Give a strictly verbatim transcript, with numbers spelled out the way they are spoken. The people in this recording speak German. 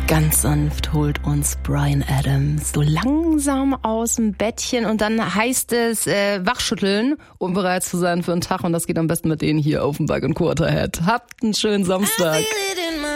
Ganz sanft holt uns Bryan Adams so langsam aus dem Bettchen und dann heißt es äh, wachschütteln, um bereit zu sein für einen Tag und das geht am besten mit denen hier auf dem Bug and Quarterhead. Habt einen schönen Samstag.